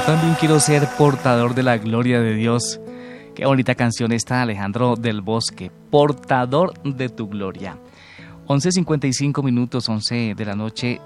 también quiero ser portador de la gloria de Dios. Qué bonita canción esta, Alejandro del Bosque, portador de tu gloria. 11:55 minutos, 11 de la noche,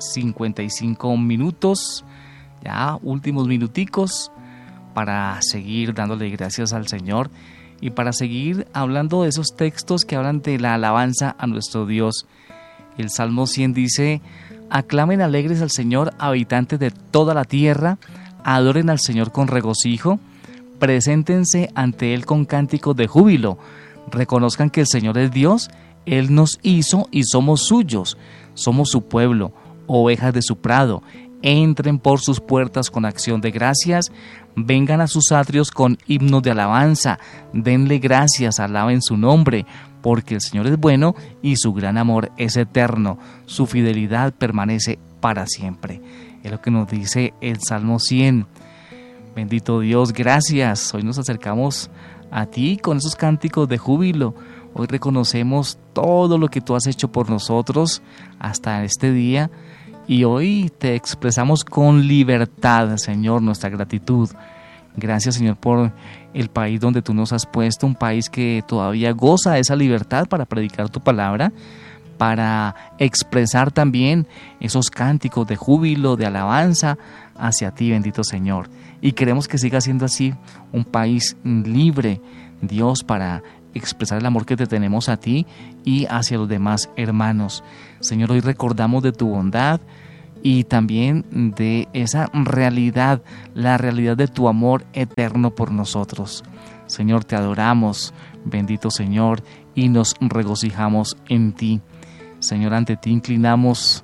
55 minutos. Ya, últimos minuticos para seguir dándole gracias al Señor y para seguir hablando de esos textos que hablan de la alabanza a nuestro Dios. El Salmo 100 dice: aclamen alegres al Señor, habitantes de toda la tierra, adoren al Señor con regocijo, preséntense ante Él con cánticos de júbilo, reconozcan que el Señor es Dios, Él nos hizo y somos suyos, somos su pueblo, ovejas de su prado. Entren por sus puertas con acción de gracias, vengan a sus atrios con himnos de alabanza, denle gracias, alaben su nombre, porque el Señor es bueno y su gran amor es eterno, su fidelidad permanece para siempre. Es lo que nos dice el Salmo 100. Bendito Dios, gracias. Hoy nos acercamos a ti con esos cánticos de júbilo. Hoy reconocemos todo lo que tú has hecho por nosotros hasta este día. Y hoy te expresamos con libertad, Señor, nuestra gratitud. Gracias, Señor, por el país donde tú nos has puesto, un país que todavía goza de esa libertad para predicar tu palabra, para expresar también esos cánticos de júbilo, de alabanza hacia ti, bendito Señor. Y queremos que siga siendo así, un país libre, Dios, para expresar el amor que te tenemos a ti y hacia los demás hermanos. Señor, hoy recordamos de tu bondad y también de esa realidad, la realidad de tu amor eterno por nosotros. Señor, te adoramos, bendito Señor, y nos regocijamos en ti. Señor, ante ti inclinamos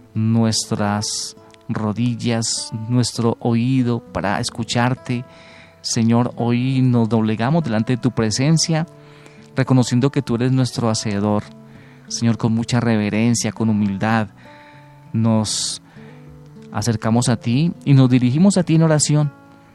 nuestras rodillas, nuestro oído para escucharte. Señor, hoy nos doblegamos delante de tu presencia, reconociendo que tú eres nuestro hacedor. Señor, con mucha reverencia, con humildad, nos acercamos a ti y nos dirigimos a ti en oración,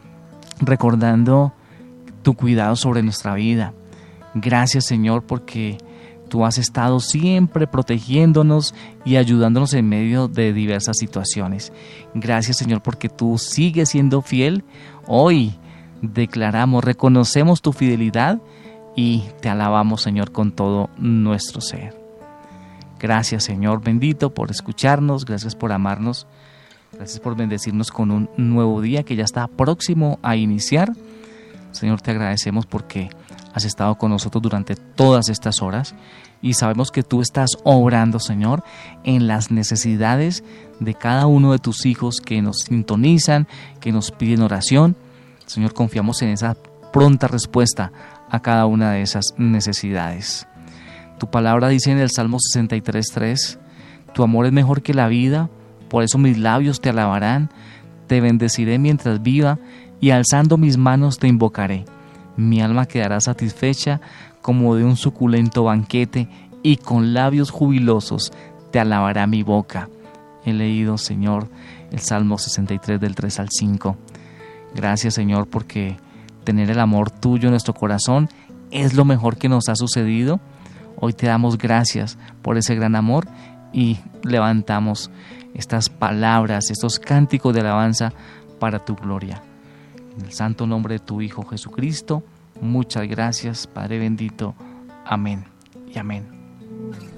recordando tu cuidado sobre nuestra vida. Gracias, Señor, porque tú has estado siempre protegiéndonos y ayudándonos en medio de diversas situaciones. Gracias, Señor, porque tú sigues siendo fiel. Hoy declaramos, reconocemos tu fidelidad y te alabamos, Señor, con todo nuestro ser. Gracias, Señor bendito, por escucharnos, gracias por amarnos, gracias por bendecirnos con un nuevo día que ya está próximo a iniciar. Señor, te agradecemos porque has estado con nosotros durante todas estas horas y sabemos que tú estás obrando, Señor, en las necesidades de cada uno de tus hijos que nos sintonizan, que nos piden oración. Señor, confiamos en esa pronta respuesta a cada una de esas necesidades. Tu palabra dice en el Salmo 63:3: tu amor es mejor que la vida, por eso mis labios te alabarán, te bendeciré mientras viva y alzando mis manos te invocaré. Mi alma quedará satisfecha como de un suculento banquete y con labios jubilosos te alabará mi boca. He leído, Señor, el Salmo 63 del 3 al 5. Gracias, Señor, porque tener el amor tuyo en nuestro corazón es lo mejor que nos ha sucedido. Hoy te damos gracias por ese gran amor y levantamos estas palabras, estos cánticos de alabanza para tu gloria. En el santo nombre de tu Hijo Jesucristo, muchas gracias, Padre bendito. Amén y amén.